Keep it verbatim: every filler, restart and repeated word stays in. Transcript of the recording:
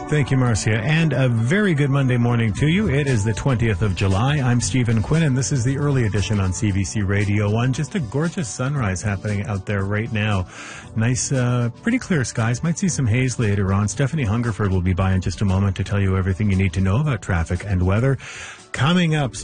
Thank you, Marcia. And a very good Monday morning to you. It is the twentieth of July. I'm Stephen Quinn, and this is the early edition on C B C Radio one. Just a gorgeous sunrise happening out there right now. Nice, uh, pretty clear skies. Might see some haze later on. Stephanie Hungerford will be by in just a moment to tell you everything you need to know about traffic and weather. Coming up,